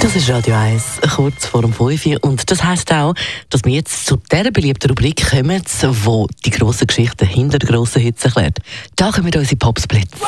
Das ist Radio 1, kurz vor dem 5 Uhr. Und das heisst auch, dass wir jetzt zu dieser beliebten Rubrik kommen, wo die grossen Geschichten hinter den grossen Hits erklärt. Da kommen unsere Popsplits.